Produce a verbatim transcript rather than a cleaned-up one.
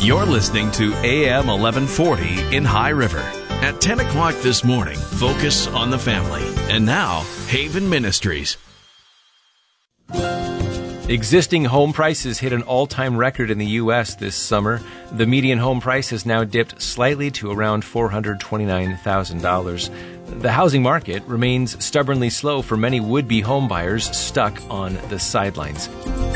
You're listening to A M eleven forty in High River. At ten o'clock this morning, focus on the family. And now, Haven Ministries. Existing home prices hit an all-time record in the U S this summer. The median home price has now dipped slightly to around four hundred twenty-nine thousand dollars. The housing market remains stubbornly slow for many would-be home buyers stuck on the sidelines.